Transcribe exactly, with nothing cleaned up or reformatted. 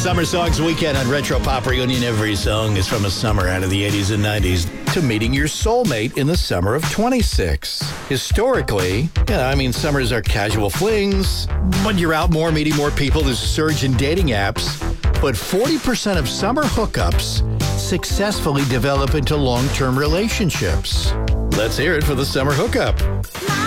Summer Songs Weekend on Retro Pop Reunion. Every song is from a summer out of the eighties and nineties to meeting your soulmate in the summer of twenty-six. Historically, yeah, I mean, summers are casual flings, but you're out more, meeting more people. There's a surge in dating apps. But forty percent of summer hookups successfully develop into long-term relationships. Let's hear it for the summer hookup.